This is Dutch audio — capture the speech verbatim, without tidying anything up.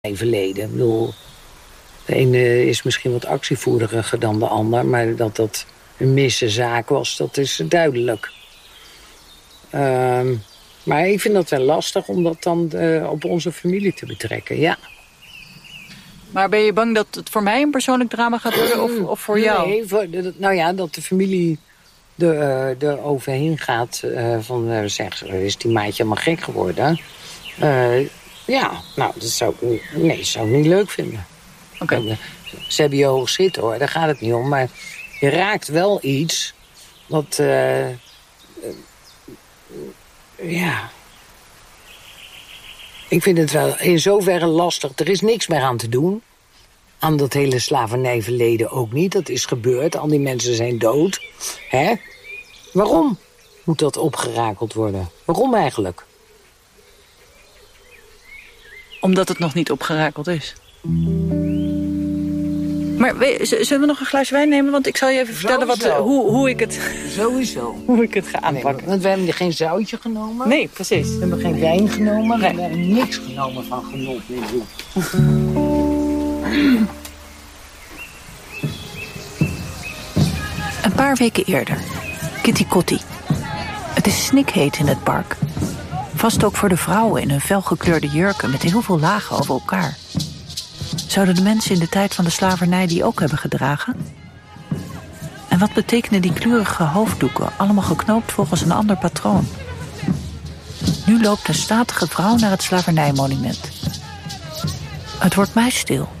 verleden. Ik bedoel, de ene is misschien wat actievoeriger dan de ander, maar dat dat een missenzaak was, dat is duidelijk. Uh, maar ik vind dat wel lastig om dat dan uh, op onze familie te betrekken, ja. Maar ben je bang dat het voor mij een persoonlijk drama gaat worden of, of voor jou? Nee, voor, nou ja, dat de familie er, uh, er overheen gaat uh, van, uh, zeg, is die maatje helemaal gek geworden? Uh, ja, nou, dat zou ik niet, nee, dat zou ik niet leuk vinden. Oké. Okay. Ze hebben je hoog zitten, hoor, daar gaat het niet om. Maar je raakt wel iets wat, uh, uh, ja... Ik vind het wel in zoverre lastig. Er is niks meer aan te doen. Aan dat hele slavernijverleden ook niet. Dat is gebeurd. Al die mensen zijn dood. Hè? Waarom moet dat opgerakeld worden? Waarom eigenlijk? Omdat het nog niet opgerakeld is. Maar zullen we nog een glaasje wijn nemen? Want ik zal je even vertellen wat, hoe, hoe ik het... Sowieso. Hoe ik het ga aanpakken. Nee, want we hebben geen zoutje genomen. Nee, precies. We hebben geen wijn genomen. Nee. We hebben niks genomen van genot. Een paar weken eerder. Kitty Kotti. Het is snikheet in het park. Vast ook voor de vrouwen in hun felgekleurde jurken met heel veel lagen over elkaar. Zouden de mensen in de tijd van de slavernij die ook hebben gedragen? En wat betekenen die kleurige hoofddoeken, allemaal geknoopt volgens een ander patroon? Nu loopt een statige vrouw naar het slavernijmonument. Het wordt mij stil.